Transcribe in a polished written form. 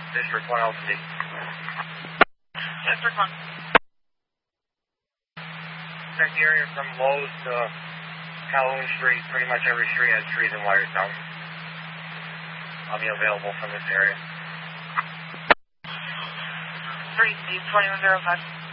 District 1 LCD. District 1. Check the area from Lowe's to Calhoun Street. Pretty much every street has trees and wires down. I'll be available from this area. 3C 2105.